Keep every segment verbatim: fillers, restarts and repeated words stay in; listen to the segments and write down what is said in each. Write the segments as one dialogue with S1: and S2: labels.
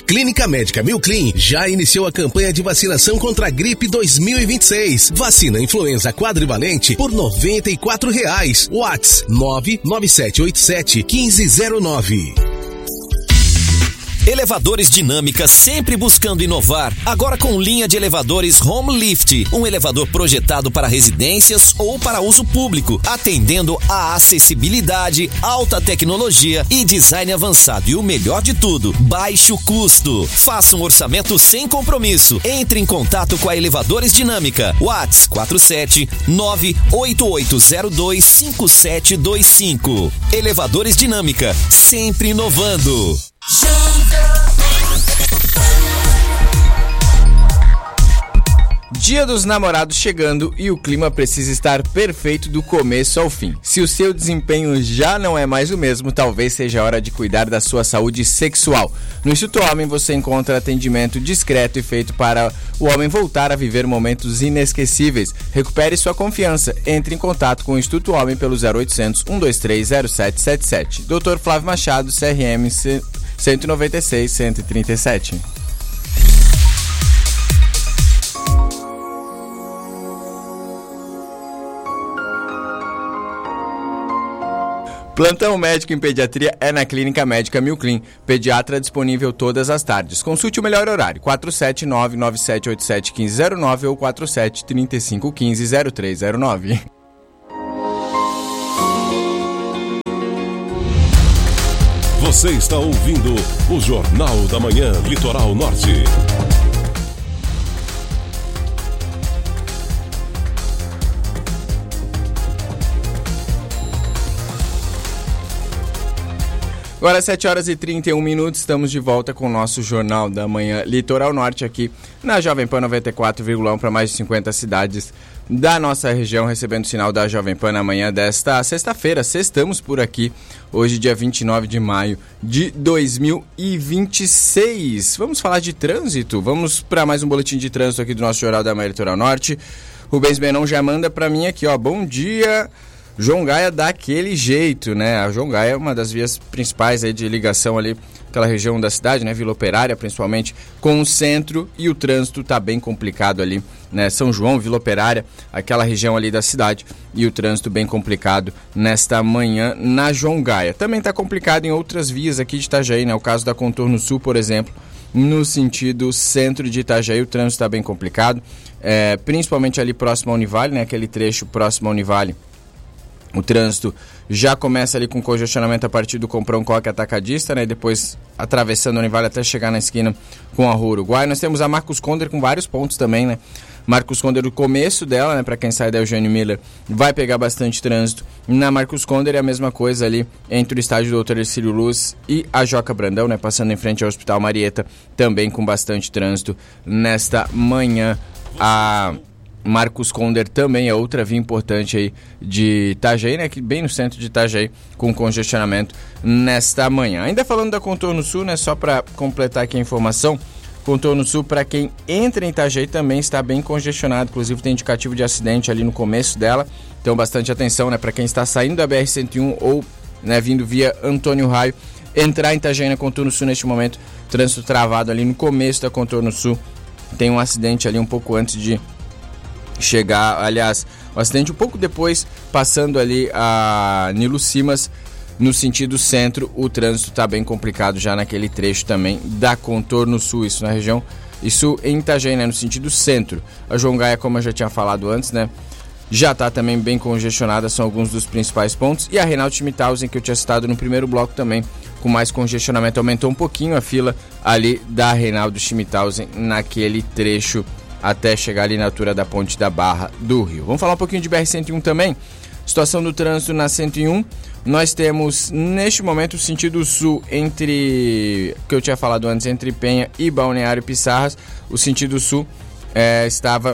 S1: Clínica Médica Milclin já iniciou a campanha de vacinação contra a gripe dois mil e vinte e seis. Vacina influenza quadrivalente por noventa e quatro reais. WhatsApp nove nove sete oito sete um cinco zero nove.
S2: Elevadores Dinâmica, sempre buscando inovar. Agora com linha de elevadores Home Lift, um elevador projetado para residências ou para uso público, atendendo a acessibilidade, alta tecnologia e design avançado. E o melhor de tudo, baixo custo. Faça um orçamento sem compromisso. Entre em contato com a Elevadores Dinâmica. WhatsApp quatro sete nove oito oito zero dois cinco sete dois cinco. Elevadores Dinâmica, sempre inovando.
S3: Dia dos Namorados chegando e o clima precisa estar perfeito do começo ao fim. Se o seu desempenho já não é mais o mesmo, talvez seja a hora de cuidar da sua saúde sexual. No Instituto Homem você encontra atendimento discreto e feito para o homem voltar a viver momentos inesquecíveis. Recupere sua confiança. Entre em contato com o Instituto Homem pelo zero oitocentos, um dois três, zero sete sete sete. doutor Flávio Machado, C R M cento e noventa e seis, cento e trinta e sete. Plantão médico em pediatria é na Clínica Médica Milclin. Pediatra disponível todas as tardes. Consulte o melhor horário, quatro sete nove, nove sete oito sete, um cinco zero nove ou quatro sete três cinco um cinco, zero três zero nove.
S4: Você está ouvindo o Jornal da Manhã, Litoral Norte.
S3: Agora sete horas e trinta e um minutos, estamos de volta com o nosso Jornal da Manhã Litoral Norte aqui na Jovem Pan noventa e quatro vírgula um para mais de cinquenta cidades da nossa região, recebendo o sinal da Jovem Pan na manhã desta sexta-feira. Sextamos por aqui, hoje dia vinte e nove de maio de dois mil e vinte e seis. Vamos falar de trânsito, vamos para mais um boletim de trânsito aqui do nosso Jornal da Manhã Litoral Norte. Rubens Benon já manda para mim aqui, ó, bom dia... João Gaia daquele jeito, né? A João Gaia é uma das vias principais aí de ligação ali, aquela região da cidade, né? Vila Operária, principalmente, com o centro, e o trânsito tá bem complicado ali, né? São João, Vila Operária, aquela região ali da cidade, e o trânsito bem complicado nesta manhã na João Gaia. Também tá complicado em outras vias aqui de Itajaí, né? O caso da Contorno Sul, por exemplo, no sentido centro de Itajaí, o trânsito está bem complicado, é, principalmente ali próximo ao Univale, né? Aquele trecho próximo ao Univale. O trânsito já começa ali com congestionamento a partir do Comprão Coque Atacadista, né? E depois atravessando o Univale até chegar na esquina com a Rua Uruguai. Nós temos a Marcos Conder com vários pontos também, né? Marcos Conder, o começo dela, né? Para quem sai da Eugênio Miller, vai pegar bastante trânsito. Na Marcos Conder é a mesma coisa ali entre o estádio do doutor Ercílio Luz e a Joca Brandão, né? Passando em frente ao Hospital Marieta, também com bastante trânsito nesta manhã. A Marcos Conder também é outra via importante aí de Itajaí, né? Que bem no centro de Itajaí, com congestionamento nesta manhã. Ainda falando da Contorno Sul, né? Só para completar aqui a informação, Contorno Sul, para quem entra em Itajaí, também está bem congestionado. Inclusive tem indicativo de acidente ali no começo dela. Então bastante atenção, né? Para quem está saindo da B R cento e um ou, né, vindo via Antônio Raio, entrar em Itajaí na Contorno Sul neste momento, trânsito travado ali no começo da Contorno Sul. Tem um acidente ali um pouco antes de chegar, aliás, o acidente um pouco depois, passando ali a Nilo Simas, no sentido centro, o trânsito está bem complicado já naquele trecho também da Contorno Sul, isso na região, isso em Itajaí, né, no sentido centro. A João Gaia, como eu já tinha falado antes, né, já está também bem congestionada, são alguns dos principais pontos, e a Reinaldo Schmithausen, que eu tinha citado no primeiro bloco também, com mais congestionamento, aumentou um pouquinho a fila ali da Reinaldo Schmithausen naquele trecho até chegar ali na altura da Ponte da Barra do Rio. Vamos falar um pouquinho de B R cento e um também. Situação do trânsito na cento e um. Nós temos, neste momento, o sentido sul entre, que eu tinha falado antes, entre Penha e Balneário Pissarras. O sentido sul é, estava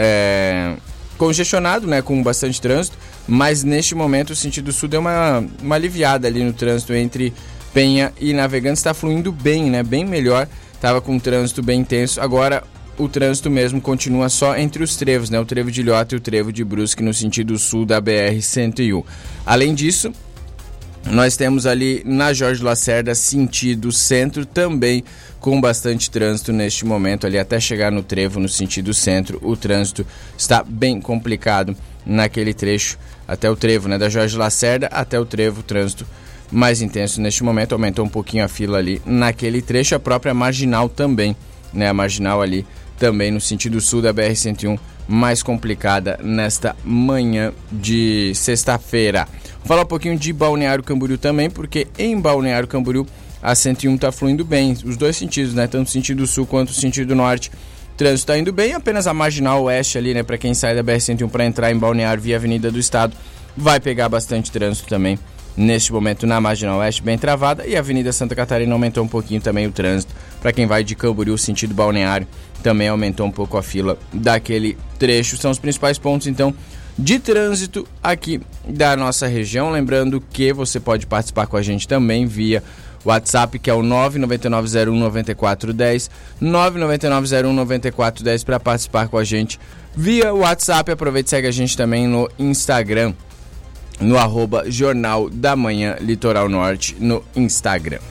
S3: é, congestionado, né, com bastante trânsito, mas neste momento o sentido sul deu uma, uma aliviada ali no trânsito entre Penha e Navegantes. Está fluindo bem, né, bem melhor. Estava com um trânsito bem intenso. Agora o trânsito mesmo continua só entre os trevos, né? O trevo de Ilhota e o trevo de Brusque no sentido sul da B R cento e um. Além disso, Nós temos ali na Jorge Lacerda, sentido centro, também com bastante trânsito neste momento, ali até chegar no trevo, no sentido centro, o trânsito está bem complicado naquele trecho, até o trevo, né, da Jorge Lacerda até o trevo, o trânsito mais intenso neste momento, aumentou um pouquinho a fila ali naquele trecho, a própria Marginal também, né, a Marginal ali também no sentido sul da B R cento e um, mais complicada nesta manhã de sexta-feira. Vou falar um pouquinho de Balneário Camboriú também, porque em Balneário Camboriú a cento e um está fluindo bem, os dois sentidos, né? Tanto o sentido sul quanto o sentido norte. O trânsito está indo bem, apenas a Marginal Oeste ali, né? Para quem sai da B R cento e um para entrar em Balneário via Avenida do Estado, vai pegar bastante trânsito também. Neste momento na Marginal Oeste, bem travada, e a Avenida Santa Catarina aumentou um pouquinho também o trânsito. Para quem vai de Camboriú, sentido Balneário, também aumentou um pouco a fila daquele trecho. São os principais pontos, então, de trânsito aqui da nossa região. Lembrando que você pode participar com a gente também via WhatsApp, que é o nove nove nove zero um nove quatro um zero, nove nove nove zero um nove quatro um zero para participar com a gente via WhatsApp. Aproveite e segue a gente também no Instagram, no arroba Jornal da Manhã Litoral Norte no Instagram.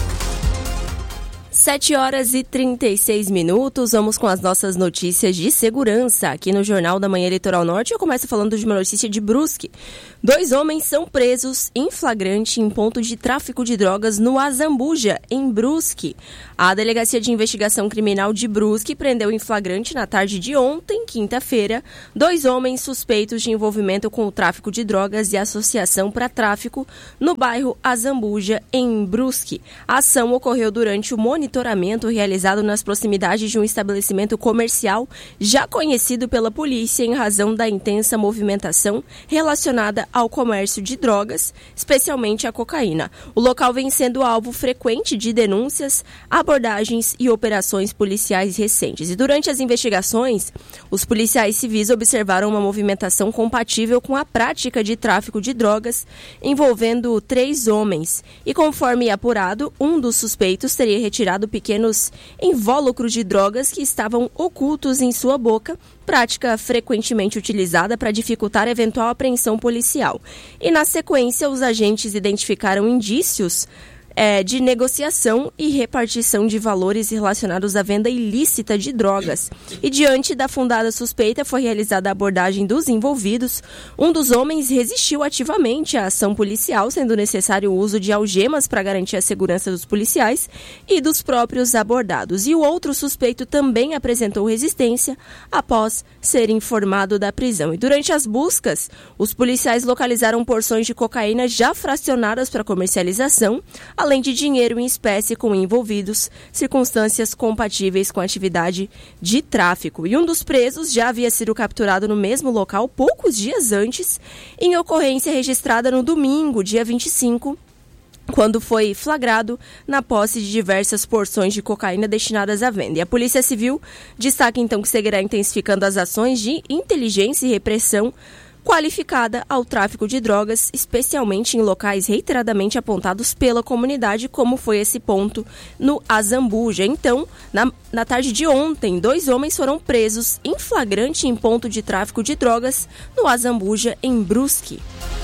S5: sete horas e trinta e seis minutos, vamos com as nossas notícias de segurança aqui no Jornal da Manhã Litoral Norte. Eu começo falando de uma notícia de Brusque. Dois homens são presos em flagrante em ponto de tráfico de drogas no Azambuja, em Brusque. A Delegacia de Investigação Criminal de Brusque prendeu em flagrante na tarde de ontem, quinta-feira, dois homens suspeitos de envolvimento com o tráfico de drogas e associação para tráfico no bairro Azambuja, em Brusque. A ação ocorreu durante o monitoramento realizado nas proximidades de um estabelecimento comercial já conhecido pela polícia em razão da intensa movimentação relacionada ao comércio de drogas, especialmente a cocaína. O local vem sendo alvo frequente de denúncias, abordagens e operações policiais recentes. E durante as investigações, os policiais civis observaram uma movimentação compatível com a prática de tráfico de drogas envolvendo três homens. E conforme apurado, um dos suspeitos teria retirado pequenos invólucros de drogas que estavam ocultos em sua boca, prática frequentemente utilizada para dificultar eventual apreensão policial. E na sequência, os agentes identificaram indícios É, de negociação e repartição de valores relacionados à venda ilícita de drogas. E diante da fundada suspeita, foi realizada a abordagem dos envolvidos. Um dos homens resistiu ativamente à ação policial, sendo necessário o uso de algemas para garantir a segurança dos policiais e dos próprios abordados. E o outro suspeito também apresentou resistência após ser informado da prisão. E durante as buscas, os policiais localizaram porções de cocaína já fracionadas para comercialização, além de dinheiro em espécie com envolvidos, circunstâncias compatíveis com a atividade de tráfico. E um dos presos já havia sido capturado no mesmo local poucos dias antes, em ocorrência registrada no domingo, dia vinte e cinco, quando foi flagrado na posse de diversas porções de cocaína destinadas à venda. E a Polícia Civil destaca então que seguirá intensificando as ações de inteligência e repressão qualificada ao tráfico de drogas, especialmente em locais reiteradamente apontados pela comunidade, como foi esse ponto no Azambuja. Então, na, na tarde de ontem, dois homens foram presos em flagrante em ponto de tráfico de drogas no Azambuja, em Brusque.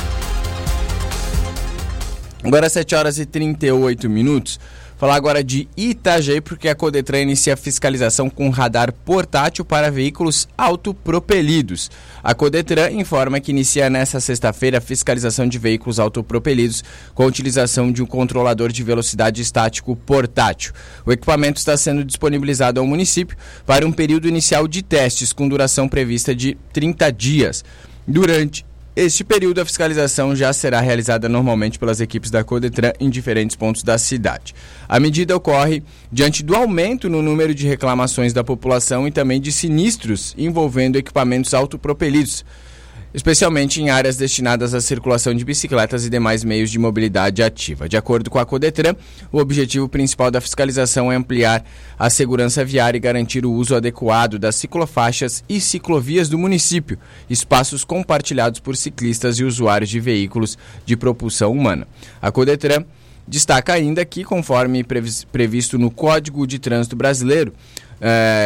S3: Agora sete horas e trinta e oito minutos. Falar agora de Itajaí, porque a Codetran inicia a fiscalização com radar portátil para veículos autopropelidos. A Codetran informa que inicia nesta sexta-feira a fiscalização de veículos autopropelidos com a utilização de um controlador de velocidade estático portátil. O equipamento está sendo disponibilizado ao município para um período inicial de testes com duração prevista de trinta dias. Durante este período, a fiscalização já será realizada normalmente pelas equipes da Codetran em diferentes pontos da cidade. A medida ocorre diante do aumento no número de reclamações da população e também de sinistros envolvendo equipamentos autopropelidos, especialmente em áreas destinadas à circulação de bicicletas e demais meios de mobilidade ativa. De acordo com a Codetran, o objetivo principal da fiscalização é ampliar a segurança viária e garantir o uso adequado das ciclofaixas e ciclovias do município, espaços compartilhados por ciclistas e usuários de veículos de propulsão humana. A Codetran destaca ainda que, conforme previsto no Código de Trânsito Brasileiro, é,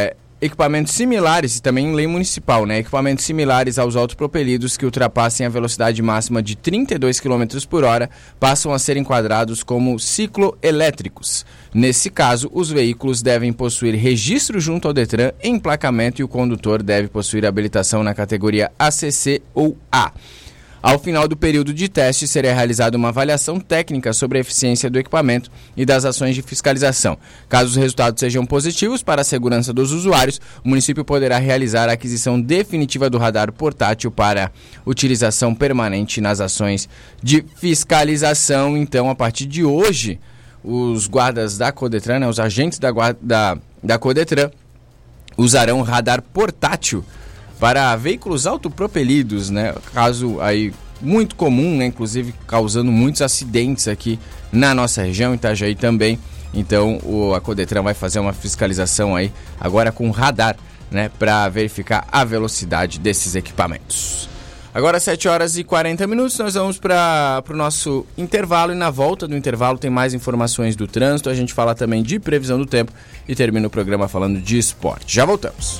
S3: equipamentos similares, e também em lei municipal, né? Equipamentos similares aos autopropelidos que ultrapassem a velocidade máxima de trinta e dois quilômetros por hora passam a ser enquadrados como cicloelétricos. Nesse caso, os veículos devem possuir registro junto ao Detran, emplacamento, e o condutor deve possuir habilitação na categoria A C C ou A. Ao final do período de teste, será realizada uma avaliação técnica sobre a eficiência do equipamento e das ações de fiscalização. Caso os resultados sejam positivos para a segurança dos usuários, o município poderá realizar a aquisição definitiva do radar portátil para utilização permanente nas ações de fiscalização. Então, a partir de hoje, os guardas da Codetran, né, os agentes da, guarda, da, da Codetran, usarão radar portátil para veículos autopropelidos, né? Caso aí muito comum, né? Inclusive causando muitos acidentes aqui na nossa região, Itajaí também. Então o, a Codetran vai fazer uma fiscalização aí agora com radar, né? Para verificar a velocidade desses equipamentos. Agora sete horas e quarenta minutos, nós vamos para o nosso intervalo, e na volta do intervalo tem mais informações do trânsito, a gente fala também de previsão do tempo e termina o programa falando de esporte. Já voltamos.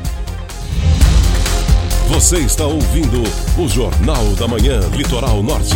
S4: Você está ouvindo o Jornal da Manhã Litoral Norte.